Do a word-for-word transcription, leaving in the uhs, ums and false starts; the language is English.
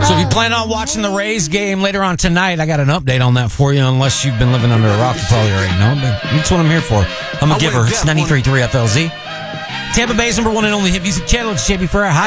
So if you plan on watching the Rays game later on tonight, I got an update on that for you. Unless you've been living under a rock, you probably already know. But that's what I'm here for. I'm a giver. It's ninety-three point three F L Z. Tampa Bay's number one and only hit music channel. It's J B for our high.